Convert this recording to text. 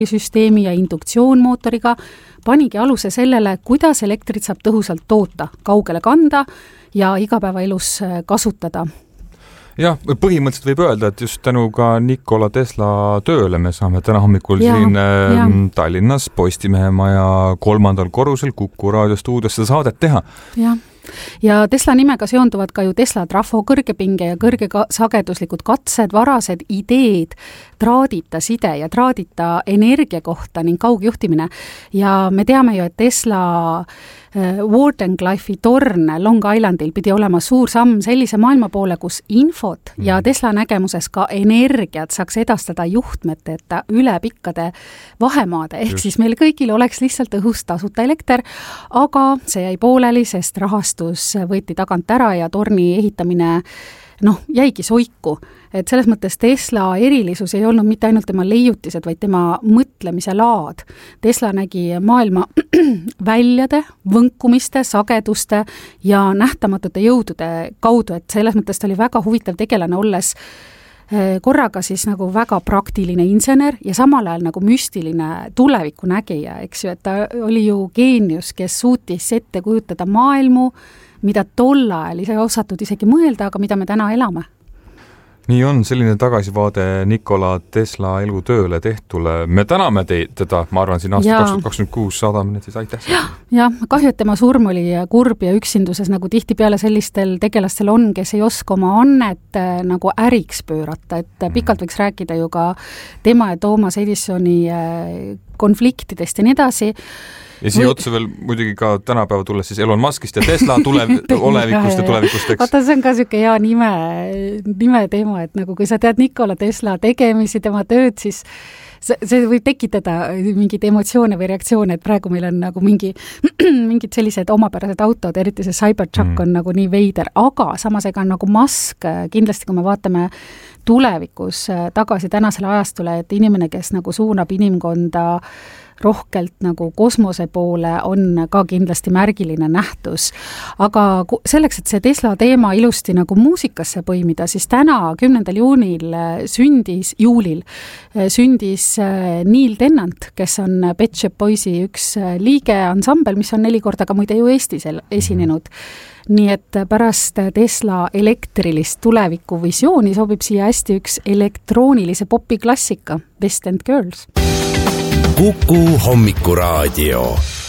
süsteemi ja induktsioonmootoriga panigi aluse sellele, kuidas elektrit saab tõhusalt toota, kaugele kanda ja igapäevaelus kasutada. Jah, põhimõtteliselt võib öelda, et just tänu ka Nikola Tesla tööle me saame täna hommikul siin Tallinnas Postimehe maja 3. korrusel Kuku raadiostuudios seda saadet teha. Ja Tesla nimega seonduvad ka ju Tesla trafo, kõrgepinge ja kõrgesageduslikud katsed, varased ideed, traadita side ja traadita energia kohta ning kaugjuhtimine. Ja me teame ju, et Tesla Wardenclyffe torn Long Islandil pidi olema suur samm sellise maailma poole, kus infot ja Tesla nägemuses ka energiat saaks edastada juhtmeteta üle pikkade vahemaade, ehk siis meil kõigil oleks lihtsalt õhus tasuta elekter, aga see jäi pooleli, sest rahastus võeti tagant ära ja torni ehitamine jäigi soiku. Et selles mõttes Tesla erilisus ei olnud mitte ainult tema leiutised, vaid tema mõtlemise laad. Tesla nägi maailma väljade, võnkumiste, sageduste ja nähtamatute jõudude kaudu, et selles mõttes ta oli väga huvitav tegelane, olles korraga siis nagu väga praktiline insener ja samal ajal nagu müstiline tuleviku nägija, eks ju, et ta oli ju geenius, kes suutis ette kujutada maailmu, mida tol ajal ei osatud isegi mõelda, aga mida me täna elame. Nii on selline tagasivaade Nikola Tesla elutööle tehtule. Me täname teda, ma arvan, siin aasta 2026 saadame, siis aitäh. Ja, kahju, et tema surm oli kurb ja üksinduses, nagu tihtipeale sellistel tegelastel on, kes ei oska oma annet nagu äriks pöörata, et pikalt võiks rääkida ju ka tema ja Thomas Edisoni konfliktidest ja nii edasi. Ja siia otsa veel muidugi ka tänapäeva tulles siis Elon Muskist ja Tesla olevikust ja tulevikust, eks. Vaata, see on ka siuke hea nime teema, et nagu kui sa tead Nikola Tesla tegemisi, tema tööd, siis see võib tekitada mingid emotsioone või reaktsioone, et praegu meil on nagu mingid sellised omapärased autod, eriti see Cybertruck on nagu nii veider, aga samas ega on nagu Musk, kindlasti kui me vaatame tulevikus tagasi tänasele ajastule, et inimene, kes nagu suunab inimkonda rohkelt nagu kosmose poole, on ka kindlasti märgiline nähtus. Aga selleks, et see Tesla teema ilusti nagu muusikasse põimida, siis täna 10. juulil sündis Neil Tennant, kes on Pet Shop Boysi üks liige ansambel, mis on 4 korda ka muide ju Eestis esinenud. Nii et pärast Tesla elektrilist tuleviku visiooni sobib siia hästi üks elektroonilise popi klassika, Best and Girls. Kuku hommikuraadio.